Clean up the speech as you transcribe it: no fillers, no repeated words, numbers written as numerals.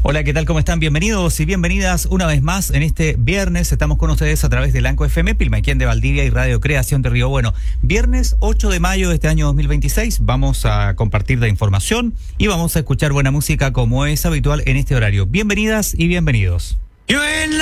Hola, ¿qué tal? ¿Cómo están? Bienvenidos y bienvenidas una vez más en este viernes. Estamos con ustedes a través de Lanco FM, Pilmaiquén de Valdivia y Radio Creación de Río Bueno. Viernes 8 de mayo de este año 2026. Vamos a compartir la información y vamos a escuchar buena música como es habitual en este horario. Bienvenidas y bienvenidos.